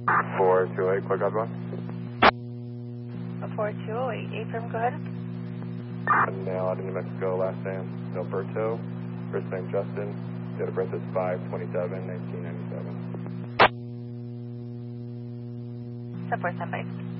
428, quick out one. 4208, affirm, go ahead. Male out of New Mexico, last name Gilberto, first name Justin, date of birth is 5/27/1997. 7475.